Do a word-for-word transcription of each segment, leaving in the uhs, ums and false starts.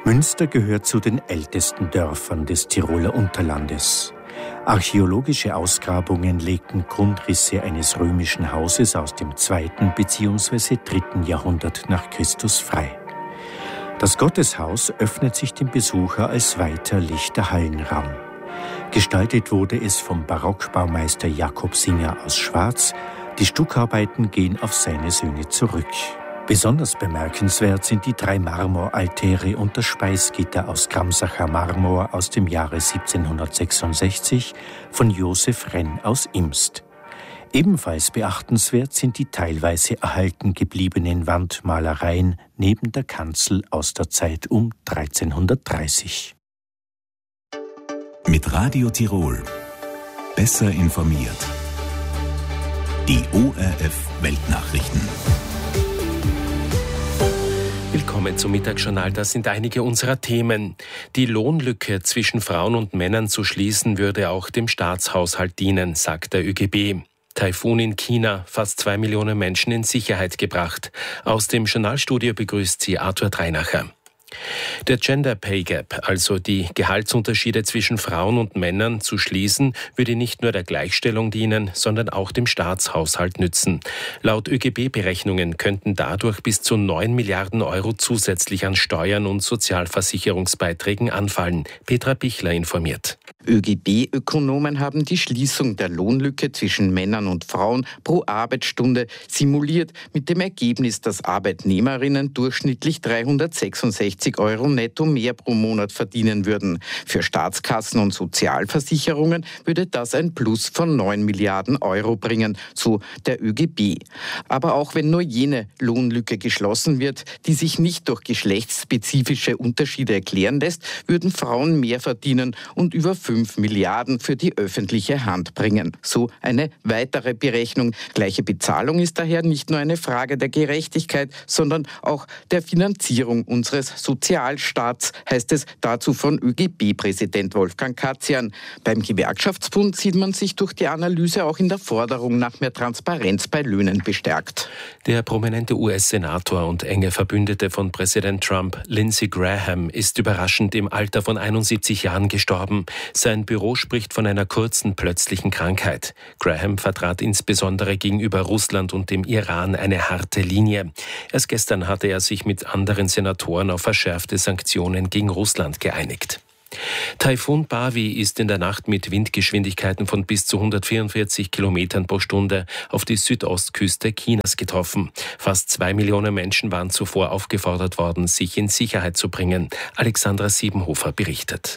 Münster gehört zu den ältesten Dörfern des Tiroler Unterlandes. Archäologische Ausgrabungen legten Grundrisse eines römischen Hauses aus dem zweiten bzw. dritten Jahrhundert nach Christus frei. Das Gotteshaus öffnet sich dem Besucher als weiter lichter Hallenraum. Gestaltet wurde es vom Barockbaumeister Jakob Singer aus Schwarz. Die Stuckarbeiten gehen auf seine Söhne zurück. Besonders bemerkenswert sind die drei Marmoraltäre und das Speisgitter aus Gramsacher Marmor aus dem Jahre siebzehnhundertsechsundsechzig von Josef Renn aus Imst. Ebenfalls beachtenswert sind die teilweise erhalten gebliebenen Wandmalereien neben der Kanzel aus der Zeit um dreizehnhundertdreißig. Mit Radio Tirol. Besser informiert. Die O R F Weltnachrichten. Willkommen zum Mittagsjournal. Das sind einige unserer Themen. Die Lohnlücke zwischen Frauen und Männern zu schließen, würde auch dem Staatshaushalt dienen, sagt der Ö G B. Taifun in China, fast zwei Millionen Menschen in Sicherheit gebracht. Aus dem Journalstudio begrüßt sie Arthur Dreinacher. Der Gender Pay Gap, also die Gehaltsunterschiede zwischen Frauen und Männern zu schließen, würde nicht nur der Gleichstellung dienen, sondern auch dem Staatshaushalt nützen. Laut Ö G B-Berechnungen könnten dadurch bis zu neun Milliarden Euro zusätzlich an Steuern und Sozialversicherungsbeiträgen anfallen. Petra Bichler informiert. Ö G B-Ökonomen haben die Schließung der Lohnlücke zwischen Männern und Frauen pro Arbeitsstunde simuliert, mit dem Ergebnis, dass Arbeitnehmerinnen durchschnittlich dreihundertsechsundsechzig Euro netto mehr pro Monat verdienen würden. Für Staatskassen und Sozialversicherungen würde das ein Plus von neun Milliarden Euro bringen, so der Ö G B. Aber auch wenn nur jene Lohnlücke geschlossen wird, die sich nicht durch geschlechtsspezifische Unterschiede erklären lässt, würden Frauen mehr verdienen und über fünf Milliarden für die öffentliche Hand bringen. So eine weitere Berechnung. Gleiche Bezahlung ist daher nicht nur eine Frage der Gerechtigkeit, sondern auch der Finanzierung unseres Sozialstaats, heißt es dazu von Ö G B-Präsident Wolfgang Katzian. Beim Gewerkschaftsbund sieht man sich durch die Analyse auch in der Forderung nach mehr Transparenz bei Löhnen bestärkt. Der prominente U S-Senator und enge Verbündete von Präsident Trump, Lindsey Graham, ist überraschend im Alter von einundsiebzig Jahren gestorben. Sein Büro spricht von einer kurzen, plötzlichen Krankheit. Graham vertrat insbesondere gegenüber Russland und dem Iran eine harte Linie. Erst gestern hatte er sich mit anderen Senatoren auf verschärfte Sanktionen gegen Russland geeinigt. Taifun Bawi ist in der Nacht mit Windgeschwindigkeiten von bis zu hundertvierundvierzig Kilometern pro Stunde auf die Südostküste Chinas getroffen. Fast zwei Millionen Menschen waren zuvor aufgefordert worden, sich in Sicherheit zu bringen. Alexandra Siebenhofer berichtet.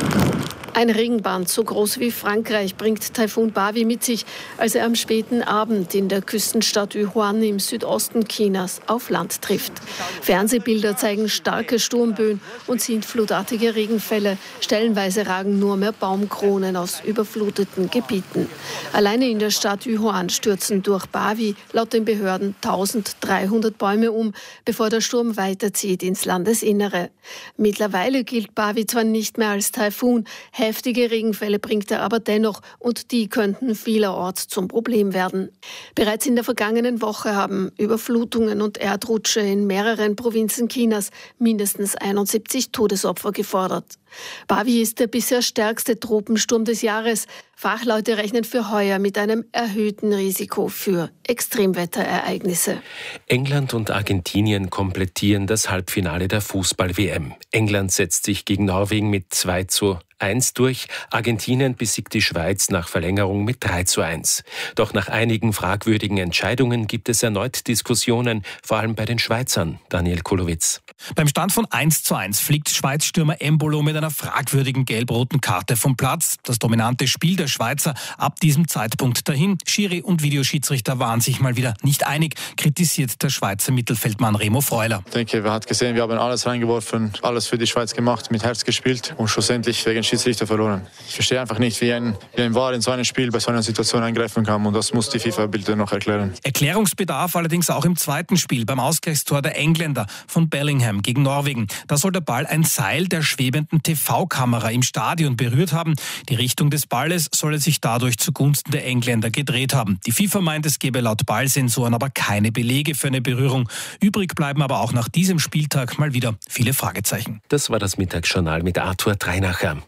Ein Regenband so groß wie Frankreich bringt Taifun Bawi mit sich, als er am späten Abend in der Küstenstadt Yuhuan im Südosten Chinas auf Land trifft. Fernsehbilder zeigen starke Sturmböen und sintflutartige Regenfälle. Stellenweise ragen nur mehr Baumkronen aus überfluteten Gebieten. Alleine in der Stadt Yuhuan stürzen durch Bawi laut den Behörden eintausenddreihundert Bäume um, bevor der Sturm weiterzieht ins Landesinnere. Mittlerweile gilt Bawi zwar nicht mehr als Taifun, heftige Regenfälle bringt er aber dennoch und die könnten vielerorts zum Problem werden. Bereits in der vergangenen Woche haben Überflutungen und Erdrutsche in mehreren Provinzen Chinas mindestens einundsiebzig Todesopfer gefordert. Bawi ist der bisher stärkste Tropensturm des Jahres. Fachleute rechnen für heuer mit einem erhöhten Risiko für Extremwetterereignisse. England und Argentinien komplettieren das Halbfinale der Fußball-W M. England setzt sich gegen Norwegen mit zwei zu eins durch. Argentinien besiegt die Schweiz nach Verlängerung mit drei zu eins. Doch nach einigen fragwürdigen Entscheidungen gibt es erneut Diskussionen, vor allem bei den Schweizern. Daniel Kulowitz. Beim Stand von eins zu eins fliegt Schweiz-Stürmer Embolo mit einer fragwürdigen gelb-roten Karte vom Platz. Das dominante Spiel der Schweizer ab diesem Zeitpunkt dahin. Schiri und Videoschiedsrichter waren sich mal wieder nicht einig, kritisiert der Schweizer Mittelfeldmann Remo Freuler. Ich denke, man hat gesehen, wir haben alles reingeworfen, alles für die Schweiz gemacht, mit Herz gespielt und schlussendlich wegen Schiedsrichter verloren. Ich verstehe einfach nicht, wie ein, wie ein V A R in so einem Spiel bei so einer Situation eingreifen kann und das muss die FIFA bitte noch erklären. Erklärungsbedarf allerdings auch im zweiten Spiel beim Ausgleichstor der Engländer von Bellingham gegen Norwegen. Da soll der Ball ein Seil der schwebenden T V-Kamera im Stadion berührt haben. Die Richtung des Balles solle sich dadurch zugunsten der Engländer gedreht haben. Die FIFA meint, es gebe laut Ballsensoren aber keine Belege für eine Berührung. Übrig bleiben aber auch nach diesem Spieltag mal wieder viele Fragezeichen. Das war das Mittagsjournal mit Arthur Dreinacher.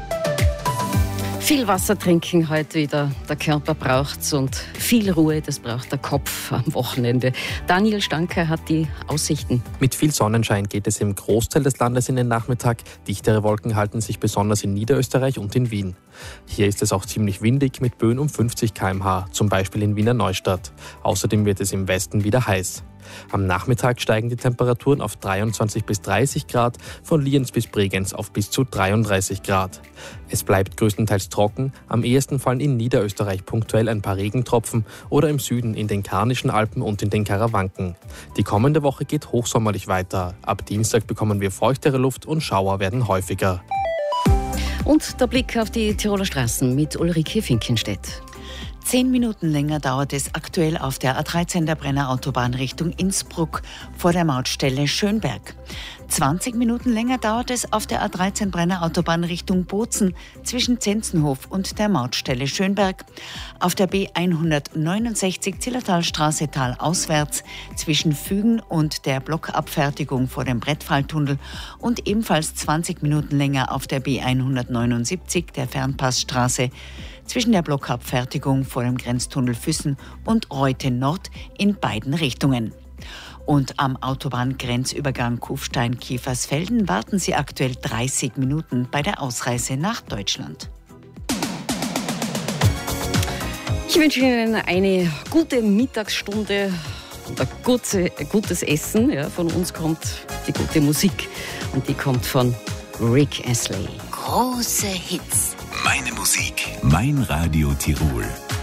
Viel Wasser trinken heute wieder, der Körper braucht's und viel Ruhe, das braucht der Kopf am Wochenende. Daniel Stanker hat die Aussichten. Mit viel Sonnenschein geht es im Großteil des Landes in den Nachmittag. Dichtere Wolken halten sich besonders in Niederösterreich und in Wien. Hier ist es auch ziemlich windig mit Böen um fünfzig Kilometer pro Stunde, zum Beispiel in Wiener Neustadt. Außerdem wird es im Westen wieder heiß. Am Nachmittag steigen die Temperaturen auf dreiundzwanzig bis dreißig Grad, von Lienz bis Bregenz auf bis zu dreiunddreißig Grad. Es bleibt größtenteils trocken, am ehesten fallen in Niederösterreich punktuell ein paar Regentropfen oder im Süden in den Karnischen Alpen und in den Karawanken. Die kommende Woche geht hochsommerlich weiter. Ab Dienstag bekommen wir feuchtere Luft und Schauer werden häufiger. Und der Blick auf die Tiroler Straßen mit Ulrike Finkenstedt. Zehn Minuten länger dauert es aktuell auf der A dreizehn der Brenner Autobahn Richtung Innsbruck vor der Mautstelle Schönberg. zwanzig Minuten länger dauert es auf der A dreizehn Brenner Autobahn Richtung Bozen zwischen Zenzenhof und der Mautstelle Schönberg. Auf der B hundertneunundsechzig Zillertalstraße talauswärts zwischen Fügen und der Blockabfertigung vor dem Brettfalltunnel und ebenfalls zwanzig Minuten länger auf der B hundertneunundsiebzig der Fernpassstraße zwischen der Blockabfertigung vor dem Grenztunnel Füssen und Reute Nord in beiden Richtungen. Und am Autobahngrenzübergang Kufstein-Kiefersfelden warten Sie aktuell dreißig Minuten bei der Ausreise nach Deutschland. Ich wünsche Ihnen eine gute Mittagsstunde und ein gute, gutes Essen. Ja, von uns kommt die gute Musik und die kommt von Rick Astley. Große Hits. Meine Musik, mein Radio Tirol.